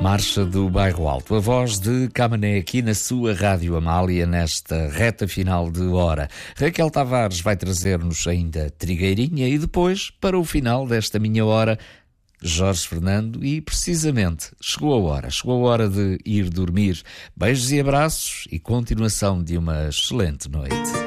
Marcha do Bairro Alto, a voz de Camané aqui na sua Rádio Amália nesta reta final de hora. Raquel Tavares vai trazer-nos ainda Trigueirinha e depois, para o final desta minha hora, Jorge Fernando e, precisamente, chegou a hora de ir dormir. Beijos e abraços e continuação de uma excelente noite.